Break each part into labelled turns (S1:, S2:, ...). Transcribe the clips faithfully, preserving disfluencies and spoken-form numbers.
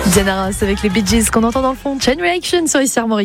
S1: Diana Ross avec les Bee Gees qu'on entend dans le fond. Chain Reaction sur ici Armorique.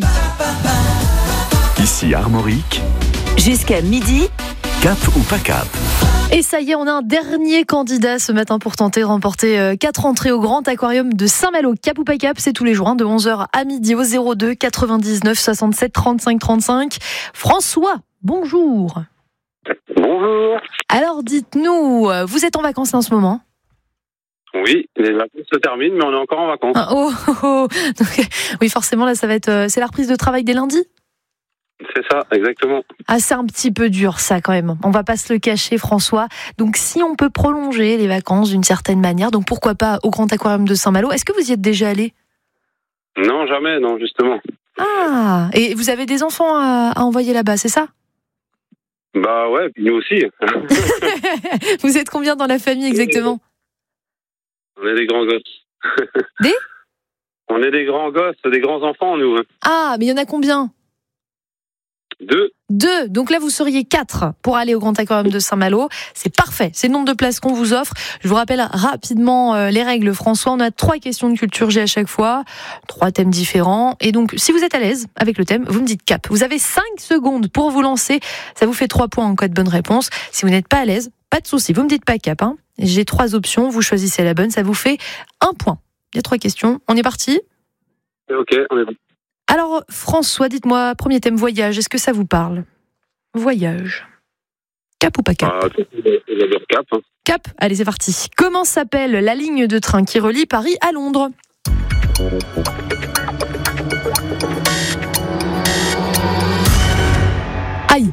S2: Ici Armorique.
S3: Jusqu'à midi.
S2: Cap ou pas cap?
S1: Et ça y est, on a un dernier candidat ce matin pour tenter de remporter quatre entrées au Grand Aquarium de Saint-Malo. Cap ou pas cap, c'est tous les jours, hein, de onze heures à midi au zéro deux quatre-vingt-dix-neuf soixante-sept trente-cinq trente-cinq. François, bonjour.
S4: Bonjour.
S1: Alors dites-nous, vous êtes en vacances en ce moment?
S4: Oui, les vacances se terminent, mais on est encore en vacances.
S1: Ah, oh, oh, oh. Donc, oui, forcément, là, ça va être. C'est la reprise de travail dès lundi?
S4: C'est ça, exactement.
S1: Ah, c'est un petit peu dur, ça, quand même. On va pas se le cacher, François. Donc, si on peut prolonger les vacances d'une certaine manière, donc pourquoi pas au Grand Aquarium de Saint-Malo? Est-ce que vous y êtes déjà allé?
S4: Non, jamais, non, justement.
S1: Ah, et vous avez des enfants à, à envoyer là-bas, c'est ça?
S4: Bah ouais, puis nous aussi.
S1: Vous êtes combien dans la famille exactement?
S4: On est des grands gosses.
S1: Des?
S4: On est des grands gosses, des grands enfants, nous.
S1: Ah, mais il y en a combien?
S4: Deux.
S1: Deux. Donc là, vous seriez quatre pour aller au Grand Aquarium de Saint-Malo. C'est parfait. C'est le nombre de places qu'on vous offre. Je vous rappelle rapidement euh, les règles, François. On a trois questions de culture G à chaque fois. Trois thèmes différents. Et donc, si vous êtes à l'aise avec le thème, vous me dites cap. Vous avez cinq secondes pour vous lancer. Ça vous fait trois points en cas de bonne réponse. Si vous n'êtes pas à l'aise, pas de souci. Vous me dites pas cap, hein. J'ai trois options. Vous choisissez la bonne. Ça vous fait un point. Il y a trois questions. On est parti?
S4: Ok, on est bon.
S1: Alors, François, dites-moi, premier thème voyage, est-ce que ça vous parle? Voyage. Cap ou pas cap?
S4: Ah, on va dire cap. Hein.
S1: Cap, allez, c'est parti. Comment s'appelle la ligne de train qui relie Paris à Londres? Aïe.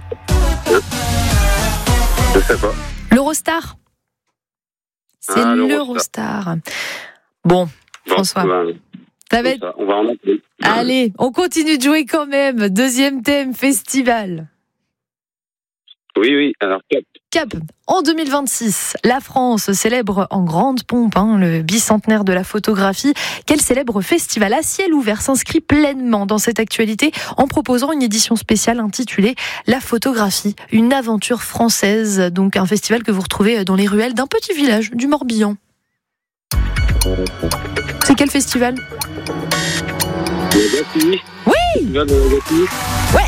S4: Je sais pas.
S1: L'Eurostar? C'est
S4: Ah,
S1: l'Eurostar. Bon,
S4: Bon,
S1: François.
S4: bah,
S1: Ça va être...
S4: ça, on va en appeler.
S1: Allez, on continue de jouer quand même. Deuxième thème, festival.
S4: Oui, oui, alors cap.
S1: Cap. En deux mille vingt-six, la France célèbre en grande pompe hein, le bicentenaire de la photographie. Quel célèbre festival à ciel ouvert s'inscrit pleinement dans cette actualité en proposant une édition spéciale intitulée La photographie, une aventure française. Donc un festival que vous retrouvez dans les ruelles d'un petit village du Morbihan. C'est quel festival?
S4: Le Gâtillon.
S1: Oui.
S4: Le Gâtillon.
S1: Ouais.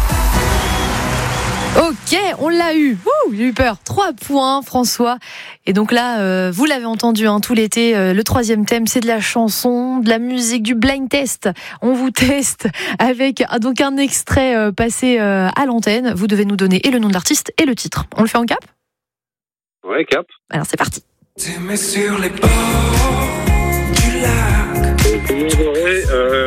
S1: Ok, on l'a eu. Ouh, j'ai eu peur. Trois points, François. Et donc là, euh, vous l'avez entendu hein, tout l'été, euh, le troisième thème, c'est de la chanson, de la musique, du blind test. On vous teste avec ah, donc un extrait euh, passé euh, à l'antenne. Vous devez nous donner et le nom de l'artiste et le titre. On le fait en cap?
S4: Ouais, cap.
S1: Alors c'est parti.
S5: T'aimer sur les bords.